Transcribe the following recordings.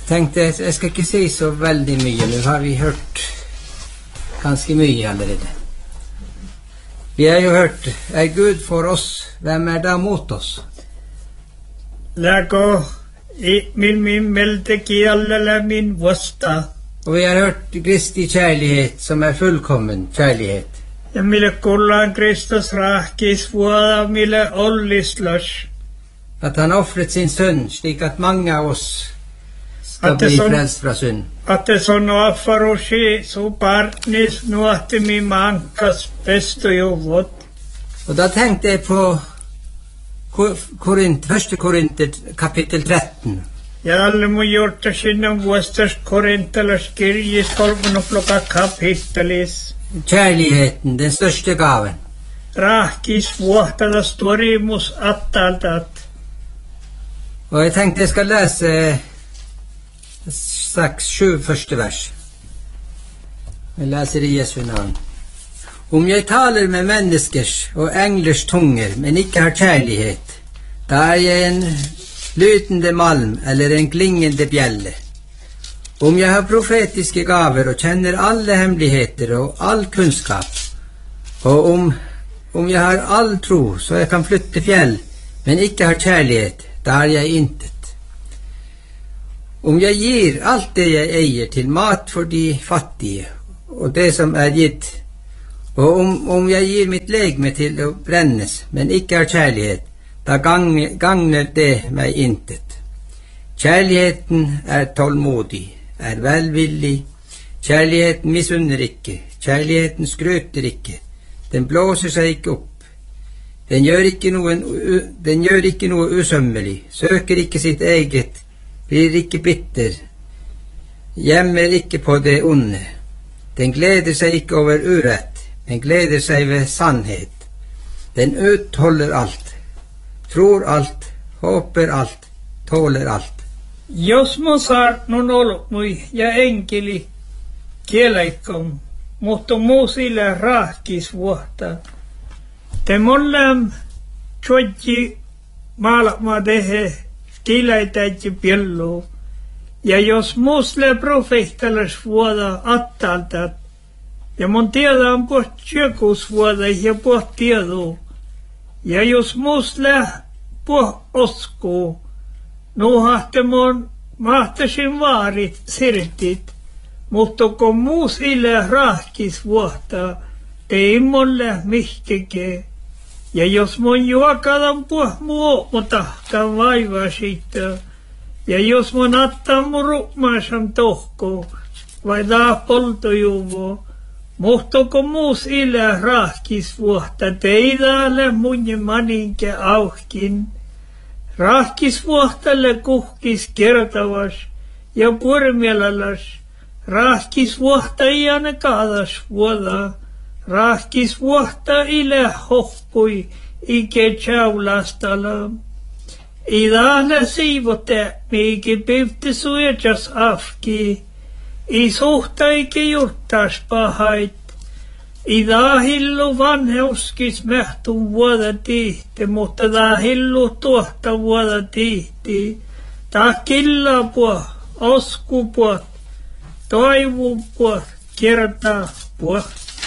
Tenkte jeg skal ikke si så veldig mye. Nå har vi hørt ganske mye allerede. Vi har jo hørt, Gud for oss, hvem da mot oss? Lako min meldte kiallella min vasta. Og vi har hørt Kristi kjærlighet, som fullkommen kjærlighet. Ja mille kullaan Kristus rahkis vuoda mille ollislas. At han offret sin sønn, slik at mange av oss skal bli frelst fra synd. At det sånn offeroshi så partnis nuotti mi mankas besto jovot. Og da tenkte jeg på 1. Korinter kapittel 13. Ja alle må gjort det sinne vuosters korintelas kirjis kolmonoploka kapittelis. Kjærligheten, den største gaven. Rahkis vuotada storimus attaltat. Og jeg tenkte jeg skal lese 6-7 første vers. Jeg leser i Jesu navn. Om jeg taler med menneskers og englers tunger, men ikke har kjærlighet, da jeg en lytende malm eller en klingende bjelle. Om jeg har profetiske gaver og kjenner alle hemmeligheter og all kunnskap, og om jeg har all tro, så jeg kan flytte fjell, men ikke har kjærlighet, da er jeg intet. Om jeg gir alt det jeg eier til mat for de fattige, og det som gitt, og om jeg gir mitt legeme til å brennes, men ikke har kjærlighet, da gagner det meg intet. Kjærligheten tålmodig, velvillig, kjærligheten misunner ikke, kjærligheten skryter ikke, den blåser seg ikke opp, den gjør ikke noe usømmelig, søker ikke sitt eget, blir ikke bitter, gjemmer ikke på det onde. Den gleder seg ikke over urett, men gleder seg ved sannhet. Den utholder alt, tror alt, håper alt, tåler alt. Jos mun saat non ollut mui ja enkeli kielaikom, mutta muusille rahkis vuotta. Te mollam tjodji maalakma tehe kiläitäjä piellu. Ja jos muusle profeettalas vuoda attaltat, ja mun tiedä on puht tjökus vuoda ja puht tiedu. Ja jos muusle puht oskuu, nuuhahte mun mahtasin vaarit sirtit, mutta kun muus ille rahkis vuotta, ei mulle mihtikään. Ja jos mun juokadan puh muu, mutta tahkan vaivaa siitä. Ja jos mun attaa mun rukmaasam tohko, vai taa poltojuvo, mutta kun muus ille rahkis vuotta, teidäälle mun maninke auhkin. Rahkis vuottalle kuhkis kertavas ja purmielalas, rahkis vuotta iane kaadas vuoda. Rahkis vuotta ile hohkui ike tjaulastala. Idähle siivote miiki pivti suejas afki. I suhta ike juttas pahait. Idähillu vanheuskis mehtun vuoda tihti, mutta tähillu tuohta vuoda tihti. Tää killa puh, osku puh, toivu puh, kertaa puh.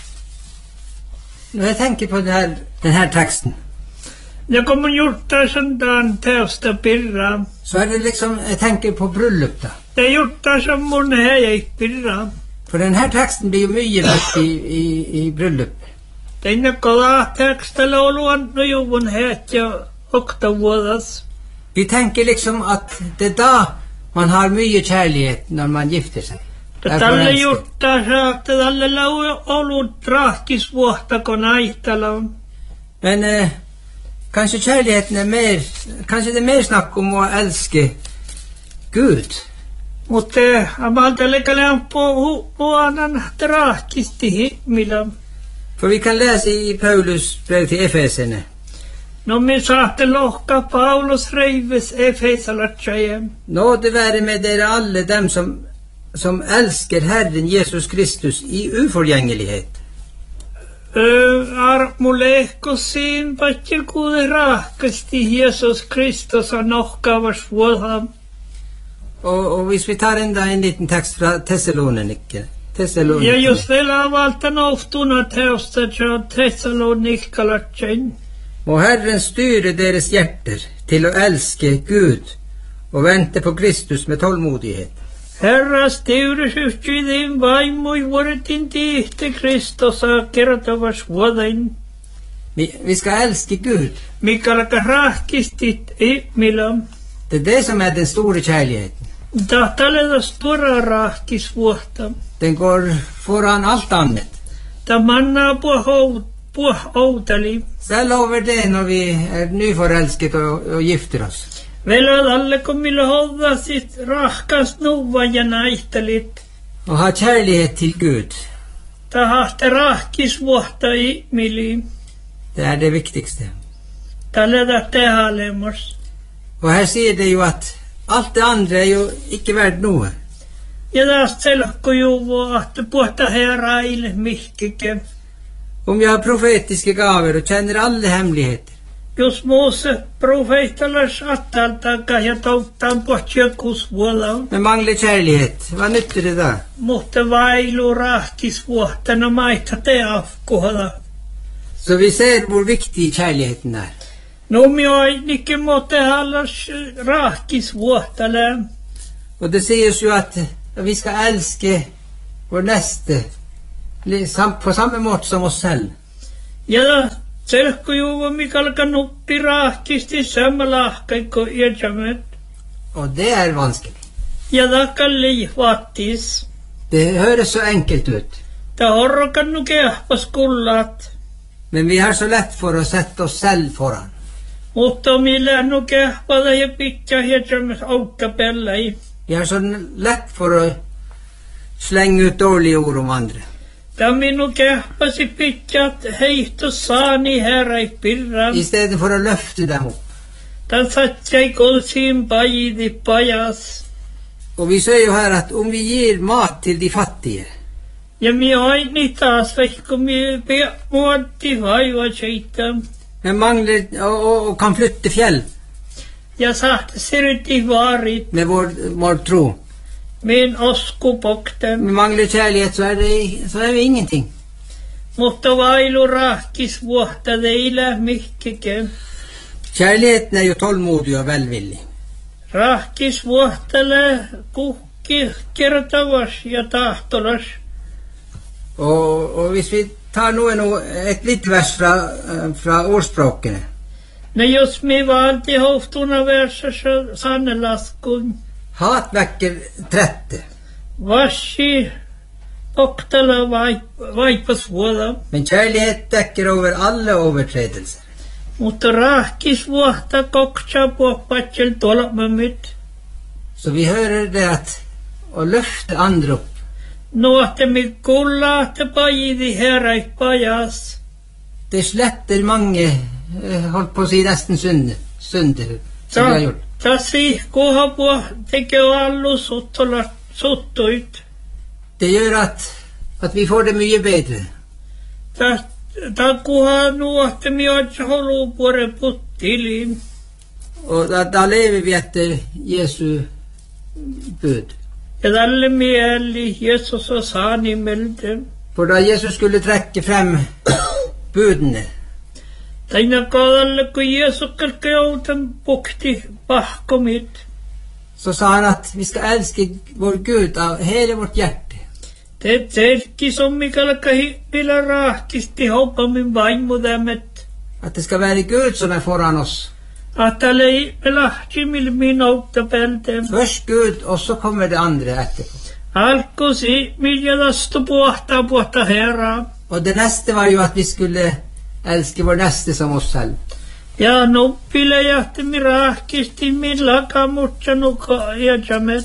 Når jeg tenker på denne teksten, ja kun mun juttaa suntaan teosta pirraa, så det liksom, jeg tenker på bryllup da. Det juttaa som mun hei pirraa. For denne teksten blir jo mye vært i bryllup. Denne koda tekstalla oluan no juvun heit ja oktavuodas. Vi tenker liksom at det da man har mye kjærlighet når man gifter seg. Tälle juttaa saakta tälle lau ollut rahkis vuotta kun aihtala. Men kanskje kjærligheten mer, kanskje det mer snakk om å elske Gud. Mutta amalta lekalean på annan rahkis til himmila. For vi kan lese i Paulus brev til Efesene. No me saatte lohka Paulus reives Efesalatsajem. Nåde være med dere alle dem som elsker Herren Jesus Kristus i uforgjengelighet. Armulehko siin patjel kuude rahkasti Jesus Kristus on nohkavas vuodham. Och hvis vi tar ända en liten text från Thessalonike. Ja jos vielä avalta nohtuna teosta Thessalonikkalaisen. Må Herren styre deres hjerter til å elske Gud og vente på Kristus med tålmodighet. Herra styre syftydin vaimoi vuoretin tihte Kristosa kertavas vuodain. Vi skal elske Gud. Mikalka rahkistit ihmilam. Det er det som er den store kjærligheten. Tahtaleda stora rahkisvuotta. Den går foran alt annet. Ta manna puh outali. Selv over det når vi er nyforelsket og gifter oss. Velad alle komille hodda sitt rahkast nuva ja naihtalit. Og ha kjærlighet til Gud. Ta hahte rahkisvuotta ihmili. Det er det viktigste. Ta leda tehalemos. Og her sier det jo at alt det andre er jo ikke verdt noe. Ja taas selkko juvo ahte puhta heraile mihkike. Om vi har profetiske gaver og kjenner alle hemmeligheter. Jos Mose profeetalas attaltaka ja touttaan puhtjakusvuola. Men mangler kjærlighet, hva nytter det da? Mutta vailu rahkisvuottana maita te afkuhala. Så vi ser hvor viktig kjærligheten er. Numioinike måtte hallas rahkisvuottale. Og det sies jo at vi skal elske vår neste på samme måte som oss selv. Ja selkko juvo mikalka nuppi rahkisti sammalahkaikko iäjamet. Og det er vanskelig. Ja takalli vattis. Det høres så enkelt ut. Ta horrokannu kehpas kullat. Men vi har så lett for å sette oss selv foran. Mutta millä nu kehpada ja pitkä iäjamet aukkapellai. Vi har så lett for å slenge ut dårlige ord om andre. Ta minun kehpasi pitjat heihto saani herra i pirran. I stedet for å løfte dem opp. Ta satsai kolsiin pajidi pajas. Og vi ser jo her at om vi gir mat til de fattige. Ja mi aini taas vaikka mi muotti vaiva seita. Men mangler og kan flytte fjell. Ja sahte sirti vaarit. Med vår tro. Min oskupokten. Vi mangler kjærlighet, så er vi ingenting. Mutta vailu rahkisvuotta teillä mihkike. Kjærligheten er jo tålmodig og velvillig. Rahkisvuottale kukki kertavas ja tahtolas. Og hvis vi tar et lite vers fra ordspråkene. No jos mi valti hoftuna versassa sannelaskun. Hat vekker trette. Vashi oktala vaipas vuoda. Men kjærlighet dekker over alle overtredelser. Mutta rahkisvuotta koktsa puoppatsel tolapmamit. Så vi hører det at å løfte andre opp. Nuotte mi kullaate pajidi herra i pajas. Det sletter mange, holdt på å si nesten synder som vi har gjort. Ta sihkuha puo tekee allu suttuit. Det gjør at vi får det mye bedre. Ta kuha nuotte mi otsa holu puore puttiliin. Og da lever vi etter Jesu bud. Ja tälle mieli Jesus og sani melde. For da Jesus skulle trekke frem budene, Taina kadalle kun Jesus kalka joutan pukti pahkomit. så sa han at vi skal elske vår Gud av hele vårt hjerte. Te terki som mi kalka hippila rahkisti hoppa min vaimodamet. At det skal være Gud som er foran oss. Atale hippilahti mil min outtapelte. Først Gud, og så kommer det andre etterpå. Alkos hippiladastu puhta herra. Og det neste var jo at vi skulle elske vår neste som oss selv. Ja nuppile jahti mi rahkisti min lakamutsa nuka iäjamet.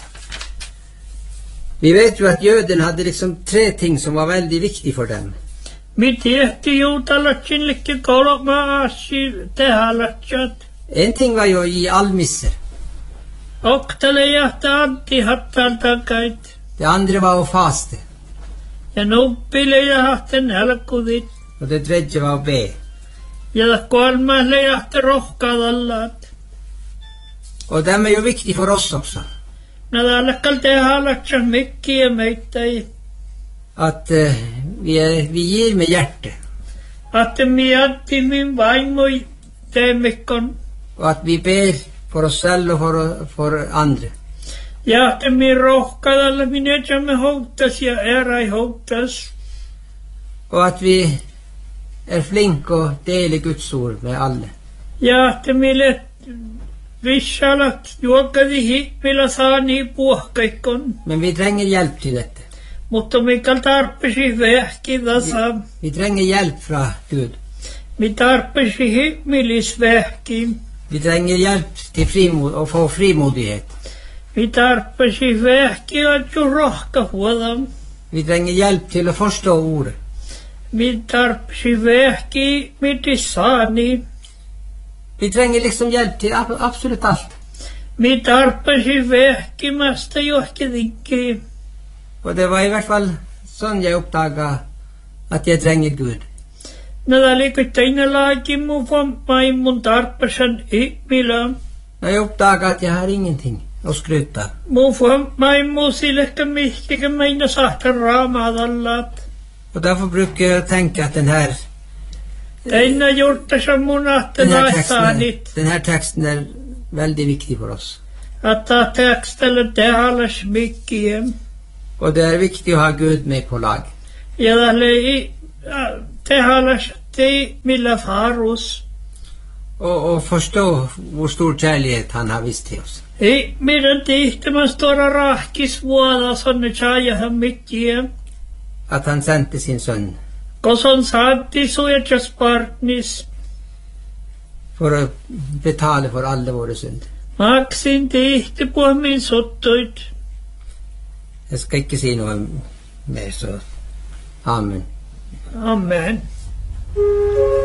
Vi vet jo at jødene hadde liksom 3 ting som var veldig viktig for dem. Mi tehti juutalatsin likke kolma asi tehalatsat. En ting var jo å gi almisser. Oktale jahta anti hattaltakait. Det andre var å faste. Ja nuppile jahta nälkudit. Og det tredje var å be. Ja kolmasle jahta rohkadallat. Og dem er jo viktig for oss også. Nadalakal te halatsa mikkiä meitä. At vi gir med hjertet. At vi atti min vaimoi teemikon. Og at vi ber for oss selv og for andre. Ja että mi rohkadalle minne houtas ja erai houtas. Og at vi flinke å dele Guds ord med alle. Ja että mille vissalat juokadi hippila saani puhkaikon. Men vi trenger hjelp til dette. Mutta mikal tarpesi vähki tässä. Vi trenger hjelp fra Gud. Mi tarpesi himmelis vähki. Vi trenger hjelp til å få frimodighet. Mi tarpesi vähki at jo rohka huodam. Vi trenger hjelp til å forstå ordet. Mi tarpesi vähki miti saani. Vi trenger liksom hjelp til absolutt alt. Mi tarpesi vähki masta johki dinki. Og det var i hvert fall sånn jeg oppdaget at jeg trenger Gud. Nadalikot teina laaki mu vammai mun tarpesan ihmila. Når jeg oppdaget at jeg har ingenting å skryte av. Mu vammai mu silekka mihtikä meina sahtan raamadallat. Og derfor bruker jeg å tenke at denne teksten er veldig viktig for oss. Että tekstellä tehalas mikkiä. Og det er viktig å ha Gud med på lag. Ja tälle tehalas te millä farus. Og forstå hvor stor kjærlighet han har vist til oss. Ei meidän tehtävän stora rahkis vuoda sonne tjaajahan mikkiä. At han sendte sin sønn. Koson saatti suojas partnis. For å betale for alle våre synder. Maksin tehti på min sottuit. Jeg skal ikke si noe mer, så amen. Amen.